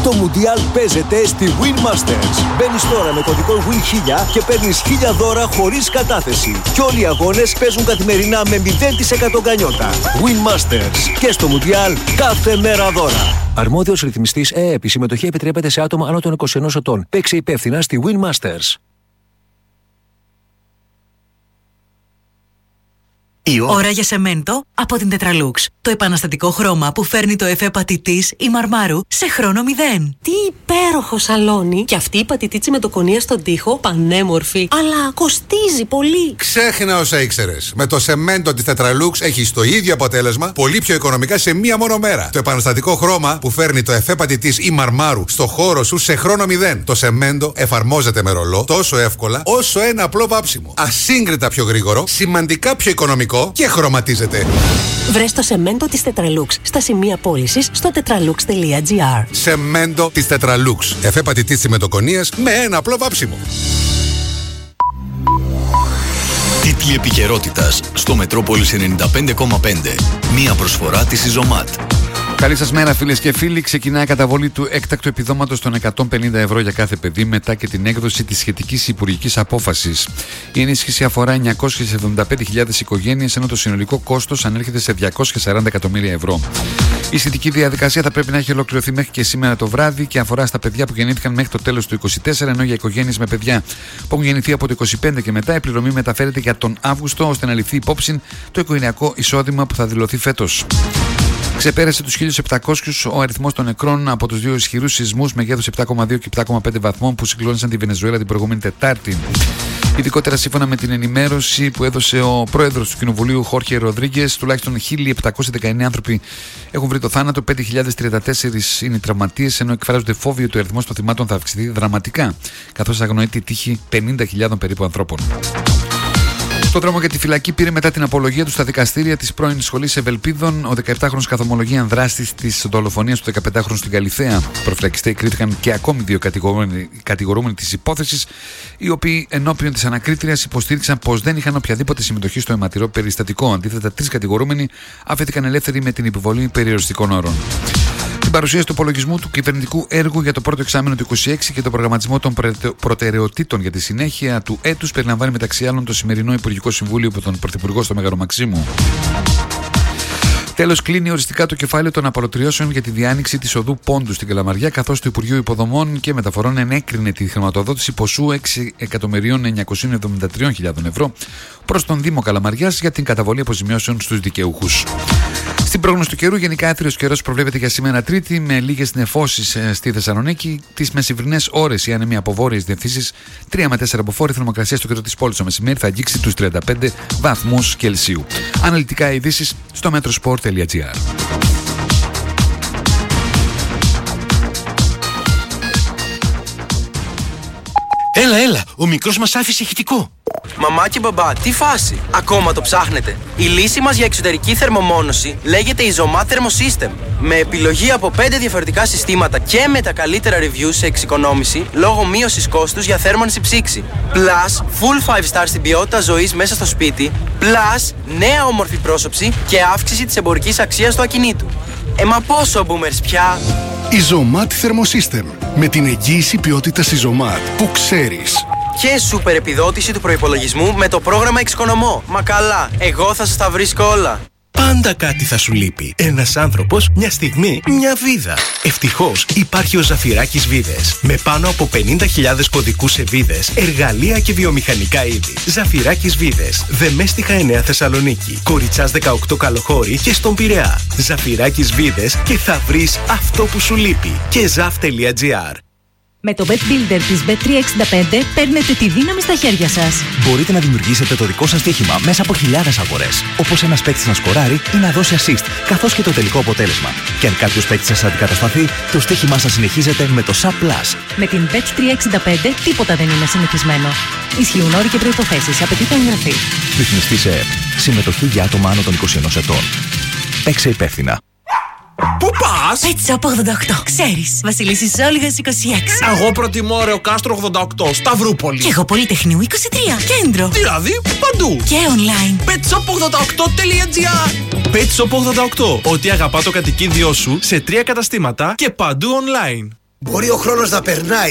Το Μουντιάλ παίζεται στη Win Masters. Μπαίνεις τώρα με κωδικό WIN1000 και παίρνεις 1000 δώρα χωρίς κατάθεση. Και όλοι οι αγώνες παίζουν καθημερινά με 0% γκανιότα. Win Masters. Και στο Μουντιάλ κάθε μέρα δώρα. Αρμόδιος ρυθμιστής ΕΕΠ. Η συμμετοχή επιτρέπεται σε άτομα άνω των 21 ετών. Παίξε υπεύθυνα στη Win Masters. Ώρα για σεμέντο από την Tetralux. Το επαναστατικό χρώμα που φέρνει το εφέ πατητής ή μαρμάρου σε χρόνο 0. Τι υπέροχο σαλόνι! Και αυτή η πατητίτσι με το κονία στον τοίχο, πανέμορφη. Αλλά κοστίζει πολύ. Ξέχνα όσα ήξερες. Με το σεμέντο της Tetralux έχεις το ίδιο αποτέλεσμα, πολύ πιο οικονομικά σε μία μόνο μέρα. Το επαναστατικό χρώμα που φέρνει το εφέ πατητής ή μαρμάρου στο χώρο σου σε χρόνο 0. Το σεμέντο εφαρμόζεται με ρολό τόσο εύκολα όσο ένα απλό βάψιμο. Ασύγκριτα πιο γρήγορο, σημαντικά πιο οικονομικό και χρωματίζεται. Βρες το σεμέντο της Tetralux στα σημεία πώλησης στο tetralux.gr. Σεμέντο της Tetralux. Εφέ πατητής συμμετοκονίας με ένα απλό βάψιμο. Τίτλοι επικαιρότητας στο Μετρόπολης 95,5. Μία προσφορά της Ιζωμάτ. Καλή σας μέρα, φίλες και φίλοι. Ξεκινάει η καταβολή του έκτακτου επιδόματος των 150 ευρώ για κάθε παιδί μετά και την έκδοση της σχετικής υπουργικής απόφασης. Η ενίσχυση αφορά 975.000 οικογένειες, ενώ το συνολικό κόστος ανέρχεται σε 240 εκατομμύρια ευρώ. Η σχετική διαδικασία θα πρέπει να έχει ολοκληρωθεί μέχρι και σήμερα το βράδυ και αφορά στα παιδιά που γεννήθηκαν μέχρι το τέλος του 2024, ενώ για οικογένειες με παιδιά που έχουν γεννηθεί από το 2025 και μετά η πληρωμή μεταφέρεται για τον Αύγουστο, ώστε να ληφθεί υπόψη το οικογενειακό εισόδημα που θα δηλωθεί φέτος. Ξεπέρασε τους 1.700 ο αριθμός των νεκρών από τους δύο ισχυρούς σεισμούς μεγέθους 7,2 και 7,5 βαθμών που συγκλώνησαν τη Βενεζουέλα την προηγούμενη Τετάρτη. Ειδικότερα, σύμφωνα με την ενημέρωση που έδωσε ο πρόεδρος του Κοινοβουλίου, Χόρχε Ροδρίγκες, τουλάχιστον 1.719 άνθρωποι έχουν βρει το θάνατο, 5.034 είναι οι τραυματίες, ενώ εκφράζονται φόβοι ότι ο αριθμός των θυμάτων θα αυξηθεί δραματικά, καθώς αγνοείται η τύχη 50.000 περίπου ανθρώπων. Το δρόμο για τη φυλακή πήρε μετά την απολογία του στα δικαστήρια της πρώην σχολής Ευελπίδων ο 17χρονος καθομολογίαν δράστης της δολοφονίας του 15χρονου στην Καλιθέα. Προφυλακιστές κρίθηκαν και ακόμη δύο κατηγορούμενοι της υπόθεσης, οι οποίοι ενώπιον της ανακρίτριας υποστήριξαν πως δεν είχαν οποιαδήποτε συμμετοχή στο αιματηρό περιστατικό. Αντίθετα, 3 κατηγορούμενοι αφέθηκαν ελεύθεροι με την επιβολή περιοριστικών όρων. Την παρουσίαση του υπολογισμού του κυβερνητικού έργου για το πρώτο εξάμηνο του 2026 και τον προγραμματισμό των προτεραιοτήτων για τη συνέχεια του έτους περιλαμβάνει μεταξύ άλλων το σημερινό Υπουργικό Συμβούλιο από τον Πρωθυπουργό στο Μεγαλομαξίμου. Τέλος, κλείνει οριστικά το κεφάλαιο των απολωτριώσεων για τη διάνοιξη της οδού Πόντου στην Καλαμαριά, καθώς το Υπουργείο Υποδομών και Μεταφορών ενέκρινε τη χρηματοδότηση ποσού 6.973.000 ευρώ προς τον Δήμο Καλαμαριάς για την καταβολή αποζημιώσεων στους δικαιούχους. Στην πρόγνωση του καιρού, γενικά άθυρος καιρός προβλέπεται για σήμερα Τρίτη, με λίγες νεφώσεις στη Θεσσαλονίκη. Τις μεσημβρινές ώρες οι άνεμοι από βόρειες διευθύνσεις 3 με 4 από φόρη, θερμοκρασία στο κέντρο της πόλης το μεσημέρι θα αγγίξει τους 35 βαθμούς Κελσίου. Αναλυτικά ειδήσεις στο metrosport.gr. Έλα, ο μικρός μας άφησε ηχητικό. Μαμά και μπαμπά, τι φάση, ακόμα το ψάχνετε? Η λύση μας για εξωτερική θερμομόνωση λέγεται Izomat Thermosystem. Με επιλογή από 5 διαφορετικά συστήματα και με τα καλύτερα reviews σε εξοικονόμηση λόγω μείωσης κόστους για θέρμανση ψήξη. Plus, full 5 star στην ποιότητα ζωής μέσα στο σπίτι. Plus, νέα όμορφη πρόσωψη και αύξηση της εμπορικής αξίας του ακινήτου. Μα πόσο boomers πια? Izomat Thermosystem. Με την εγγύηση ποιότητας Izomat που ξέρεις. Και σούπερ επιδότηση του προϋπολογισμού με το πρόγραμμα Εξοικονομώ. Μα καλά, εγώ θα σας τα βρίσκω όλα. Πάντα κάτι θα σου λείπει. Ένας άνθρωπος, μια στιγμή, μια βίδα. Ευτυχώς υπάρχει ο Ζαφυράκης Βίδες. Με πάνω από 50.000 κωδικούς σε βίδες, εργαλεία και βιομηχανικά είδη. Ζαφυράκης Βίδες. Δεμέστιχα 9 Θεσσαλονίκη. Κοριτσάς 18 Καλοχώρη και στον Πειραιά. Ζαφυράκης Βίδες και θα βρεις αυτό που σου λείπει. Και zaf.gr. Με το Bet Builder της Bet365 παίρνετε τη δύναμη στα χέρια σας. Μπορείτε να δημιουργήσετε το δικό σας στοίχημα μέσα από χιλιάδες αγορές. Όπως ένας παίκτης να σκοράρει ή να δώσει assist, καθώς και το τελικό αποτέλεσμα. Και αν κάποιος παίκτης σας αντικατασταθεί, το στοίχημά σας συνεχίζεται με το Sub Plus. Με την Bet365 τίποτα δεν είναι συνηθισμένο. Ισχύουν όροι και προϋποθέσεις. Απαιτείται εγγραφή. Ρυθμιστής ΕΕΠ. Συμμετοχή για άτομα άνω των 21 ετών. Παίξε υπεύθυνα. Πού πας? Pet Shop 88. Ξέρεις, Βασιλίσσης Όλγας 26. Εγώ προτιμώ Ρεο Κάστρο 88, Σταυρούπολη. Και εγώ Πολυτεχνείου 23, κέντρο. Δηλαδή, παντού. Και online. petshop88.gr. Pet Shop 88. Ό,τι αγαπά το κατοικίδιό σου σε 3 καταστήματα και παντού online. Μπορεί ο χρόνος να περνάει